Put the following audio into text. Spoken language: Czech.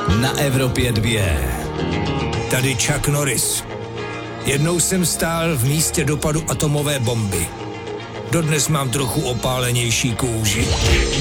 Na Evropě 2. Tady Chuck Norris. Jednou jsem stál v místě dopadu atomové bomby. Dodnes mám trochu opálenější kůži.